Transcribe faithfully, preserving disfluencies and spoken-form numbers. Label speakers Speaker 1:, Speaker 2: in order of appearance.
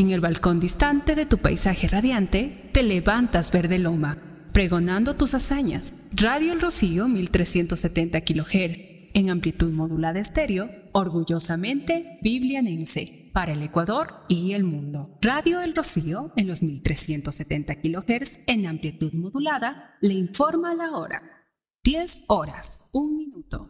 Speaker 1: En el balcón distante de tu paisaje radiante, te levantas verde loma, pregonando tus hazañas. Radio El Rocío mil trescientos setenta kilohertz, en amplitud modulada estéreo, orgullosamente biblianense, para el Ecuador y el mundo. Radio El Rocío, en los mil trescientos setenta kilohertz, en amplitud modulada, le informa la hora. diez horas, un minuto.